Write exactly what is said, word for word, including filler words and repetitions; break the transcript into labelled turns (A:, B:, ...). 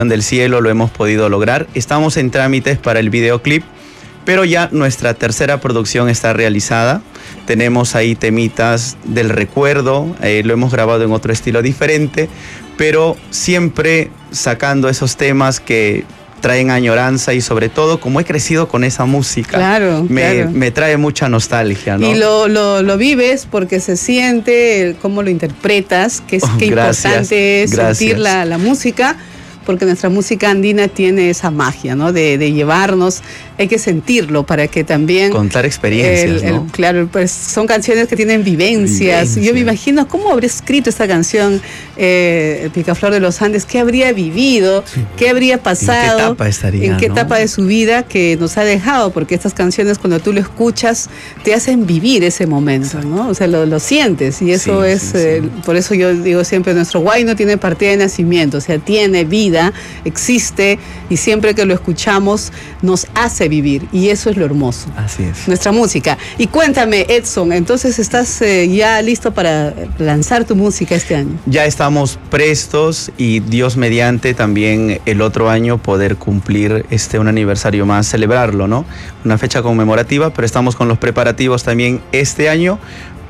A: del cielo lo hemos podido lograr. Estamos en trámites para el videoclip, pero ya nuestra tercera producción está realizada. Tenemos ahí temitas del recuerdo, eh, lo hemos grabado en otro estilo diferente, pero siempre sacando esos temas que traen añoranza y sobre todo como he crecido con esa música,
B: claro,
A: me,
B: claro.
A: me trae mucha nostalgia, ¿no?
B: Y lo, lo, lo vives porque se siente, cómo lo interpretas, que es
A: Oh,
B: qué
A: gracias,
B: importante es
A: gracias.
B: sentir la, la música, porque nuestra música andina tiene esa magia, ¿no? De, de llevarnos, hay que sentirlo para que también...
A: Contar experiencias,
B: el, el,
A: ¿no?
B: Claro, pues son canciones que tienen vivencias.
A: Vivencia.
B: Yo me imagino cómo habría escrito esta canción, eh, el Picaflor de los Andes, qué habría vivido, sí. qué habría pasado.
A: ¿En qué etapa estaría?
B: En qué
A: ¿no?
B: etapa de su vida que nos ha dejado, porque estas canciones cuando tú lo escuchas te hacen vivir ese momento, exacto. ¿no? O sea, lo, lo sientes y eso sí, es, sí, eh, sí. por eso yo digo siempre, nuestro guay no tiene partida de nacimiento, o sea, tiene vida, existe y siempre que lo escuchamos nos hace vivir y eso es lo hermoso.
A: Así es.
B: Nuestra música. Y cuéntame, Edson, entonces estás eh, ya listo para lanzar tu música este año.
A: Ya estamos prestos y Dios mediante también el otro año poder cumplir este un aniversario más, celebrarlo, ¿no? Una fecha conmemorativa, pero estamos con los preparativos también este año